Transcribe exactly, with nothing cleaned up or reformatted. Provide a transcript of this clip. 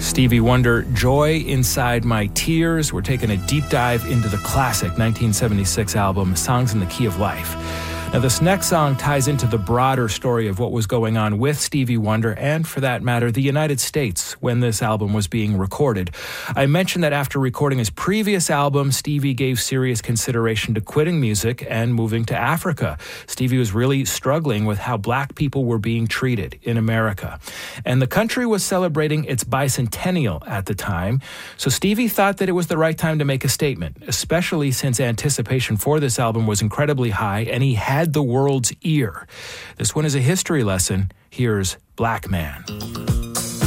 Stevie Wonder, Joy Inside My Tears. We're taking a deep dive into the classic nineteen seventy-six album, Songs in the Key of Life. Now, this next song ties into the broader story of what was going on with Stevie Wonder and, for that matter, the United States when this album was being recorded. I mentioned that after recording his previous album, Stevie gave serious consideration to quitting music and moving to Africa. Stevie was really struggling with how black people were being treated in America. And the country was celebrating its bicentennial at the time, so Stevie thought that it was the right time to make a statement, especially since anticipation for this album was incredibly high and he had the world's ear. This one is a history lesson. Here's Black Man.